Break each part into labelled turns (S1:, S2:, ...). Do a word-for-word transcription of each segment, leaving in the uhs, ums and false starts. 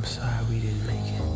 S1: sorry we didn't make it.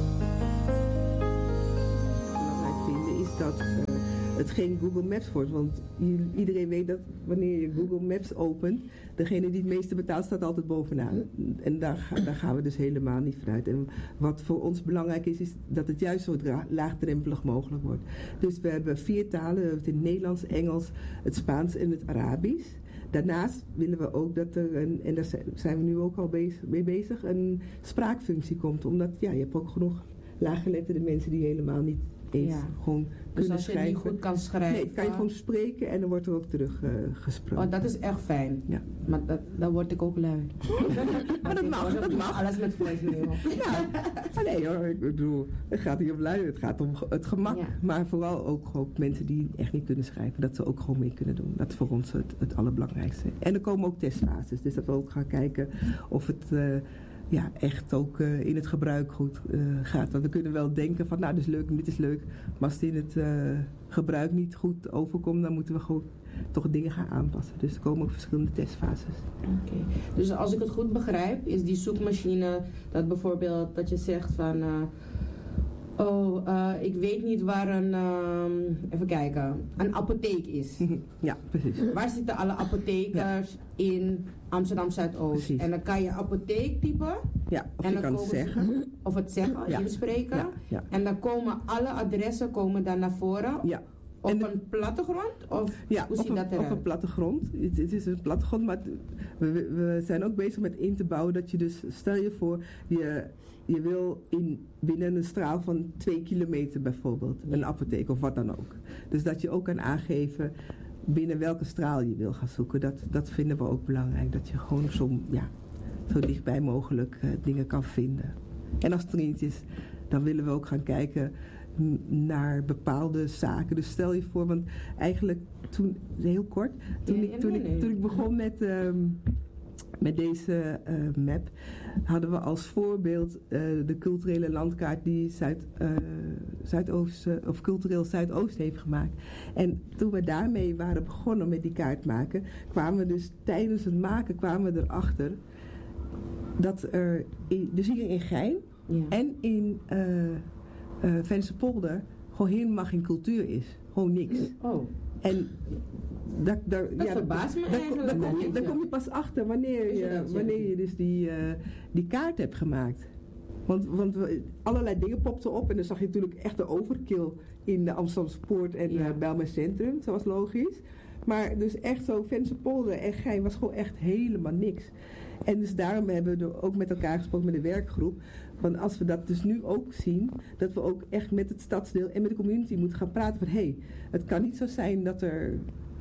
S2: Belangrijk vinden is dat uh, het geen Google Maps wordt. Want iedereen weet dat wanneer je Google Maps opent, degene die het meeste betaalt staat altijd bovenaan. En daar, daar gaan we dus helemaal niet vanuit. En wat voor ons belangrijk is, is dat het juist zo laagdrempelig mogelijk wordt. Dus we hebben vier talen. We hebben het in het Nederlands, Engels, het Spaans en het Arabisch. Daarnaast willen we ook dat er, een, en daar zijn we nu ook al bezig, mee bezig, een spraakfunctie komt. Omdat ja, je hebt ook genoeg laaggeletterde mensen die helemaal niet eens
S3: ja.
S2: gewoon
S3: dus
S2: kunnen schrijven.
S3: Dus als je niet goed kan schrijven...
S2: Nee, kan je gewoon spreken en dan wordt er ook terug uh, gesproken.
S3: Oh, dat is echt fijn.
S2: Ja.
S3: Maar dat, dan word ik ook lui.
S2: Maar dat mag, dat mag.
S3: Alles met voice memo.
S2: Ja. Ah, nee hoor, ik bedoel, het gaat niet om lui, het gaat om het gemak. Ja. Maar vooral ook, ook mensen die echt niet kunnen schrijven, dat ze ook gewoon mee kunnen doen. Dat is voor ons het, het allerbelangrijkste. En er komen ook testfases, dus dat we ook gaan kijken of het... Uh, ja, echt ook uh, in het gebruik goed uh, gaat. Want we kunnen wel denken van, nou, dit is leuk en dit is leuk. Maar als het in het uh, gebruik niet goed overkomt, dan moeten we gewoon toch dingen gaan aanpassen. Dus er komen ook verschillende testfases.
S3: Oké. Okay. Dus als ik het goed begrijp, is die zoekmachine dat bijvoorbeeld dat je zegt van... Uh, oh, uh, ik weet niet waar een... Uh, even kijken. Een apotheek is.
S2: Ja, precies.
S3: Waar zitten alle apothekers ja. in Amsterdam Zuidoost? Precies. En dan kan je apotheek typen.
S2: Ja, of
S3: en
S2: je
S3: dan
S2: kan het zeggen.
S3: Ze, of het zeggen, ja. inspreken. Ja, ja. En dan komen alle adressen komen dan naar voren.
S2: Ja.
S3: Op
S2: en
S3: een plattegrond? Of
S2: ja,
S3: hoe ziet
S2: een,
S3: dat eruit?
S2: op een plattegrond. Het, het is een plattegrond, maar we, we zijn ook bezig met in te bouwen dat je dus, stel je voor, je, je wil in, binnen een straal van twee kilometer bijvoorbeeld, ja. een apotheek of wat dan ook. Dus dat je ook kan aangeven binnen welke straal je wil gaan zoeken. Dat, dat vinden we ook belangrijk, dat je gewoon zo, ja, zo dichtbij mogelijk uh, dingen kan vinden. En als het er niet is, dan willen we ook gaan kijken naar bepaalde zaken. Dus stel je voor, want eigenlijk toen, heel kort, toen,
S3: ja,
S2: ik, toen,
S3: nee, nee.
S2: ik, toen ik begon met, um, met deze uh, map, hadden we als voorbeeld uh, de culturele landkaart die Zuid, uh, Zuidoost, uh, of cultureel Zuidoost heeft gemaakt. En toen we daarmee waren begonnen met die kaart maken, kwamen we dus tijdens het maken kwamen we erachter dat er, in, dus hier in Gein ja. en in uh, Uh, Vensterpolder gewoon helemaal geen cultuur is. Gewoon niks.
S3: Oh.
S2: En daar, daar,
S3: dat
S2: ja,
S3: verbaast me
S2: daar,
S3: eigenlijk.
S2: Daar kom, je, daar kom je pas achter wanneer je,
S3: dat, ja.
S2: wanneer je dus die, uh, die kaart hebt gemaakt. Want, want we, allerlei dingen popten op en dan zag je natuurlijk echt de overkill in de Amsterdamse Poort en ja. uh, Bijlmer Centrum. Dat was logisch. Maar dus echt zo Vensterpolder en Gein was gewoon echt helemaal niks. En dus daarom hebben we ook met elkaar gesproken met de werkgroep. Want als we dat dus nu ook zien, dat we ook echt met het stadsdeel en met de community moeten gaan praten van hé, hey, het kan niet zo zijn dat er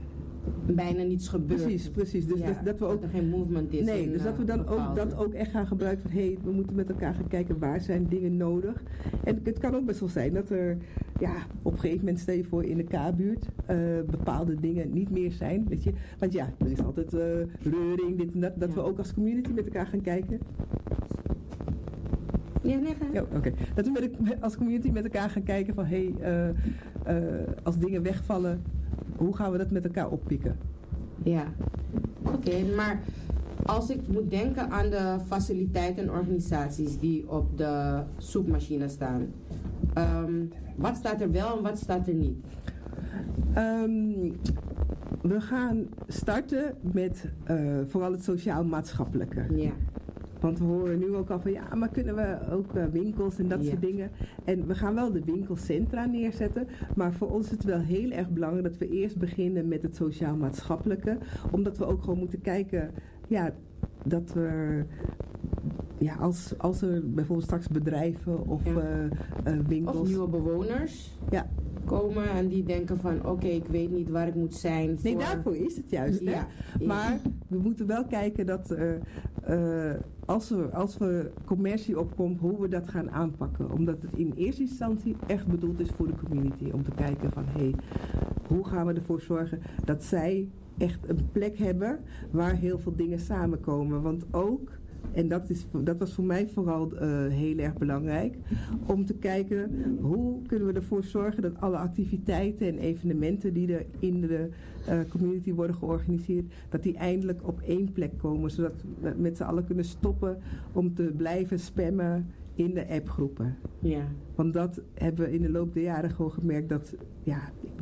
S3: bijna niets gebeurt.
S2: Precies, precies. Dus
S3: ja,
S2: dat, dat we ook
S3: dat er geen movement is.
S2: Nee,
S3: in,
S2: dus dat we dan
S3: bepaalde.
S2: ook dat ook echt gaan gebruiken van hé, hey, we moeten met elkaar gaan kijken waar zijn dingen nodig. En het kan ook best wel zijn dat er ja, op een gegeven moment, stel je voor in de K-buurt, uh, bepaalde dingen niet meer zijn. Weet je? Want ja, er is altijd uh, reuring, dit en dat. Dat ja. we ook als community met elkaar gaan kijken.
S3: Ja, nee, ga.
S2: Ja, oké. Okay. Dat we met de, als community met elkaar gaan kijken van hé, hey, uh, uh, als dingen wegvallen, hoe gaan we dat met elkaar oppikken?
S3: Ja, oké, okay, maar als ik moet denken aan de faciliteiten en organisaties die op de zoekmachine staan, um, wat staat er wel en wat staat er niet?
S2: Um, we gaan starten met uh, vooral het sociaal-maatschappelijke.
S3: Ja.
S2: Want we horen nu ook al van ja, maar kunnen we ook uh, winkels en dat
S3: ja.
S2: soort dingen. En we gaan wel de winkelcentra neerzetten. Maar voor ons is het wel heel erg belangrijk dat we eerst beginnen met het sociaal-maatschappelijke. Omdat we ook gewoon moeten kijken, ja, dat we, ja, als, als er bijvoorbeeld straks bedrijven of ja. uh, uh, winkels.
S3: Of nieuwe bewoners.
S2: Ja.
S3: Komen en die denken van oké, okay, ik weet niet waar ik moet zijn. Voor...
S2: Nee, daarvoor is het juist. Hè?
S3: Ja.
S2: Maar we moeten wel kijken dat uh, uh, als, er, als er commercie opkomt, hoe we dat gaan aanpakken. Omdat het in eerste instantie echt bedoeld is voor de community. Om te kijken van hé, hey, hoe gaan we ervoor zorgen dat zij echt een plek hebben waar heel veel dingen samenkomen. Want ook En dat, is, dat was voor mij vooral uh, heel erg belangrijk. Om te kijken hoe kunnen we ervoor zorgen dat alle activiteiten en evenementen die er in de uh, community worden georganiseerd, dat die eindelijk op één plek komen. Zodat we met z'n allen kunnen stoppen om te blijven spammen in de appgroepen.
S3: Ja.
S2: Want dat hebben we in de loop der jaren gewoon gemerkt dat, ja,